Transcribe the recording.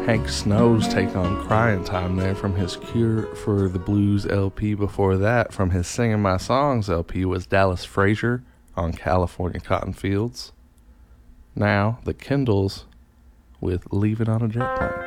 Hank Snow's take on Crying Time there from his Cure for the Blues LP. Before that, from his Singing My Songs LP, was Dallas Frazier on California Cotton Fields. Now, the Kindles with Leaving on a Jet Plane.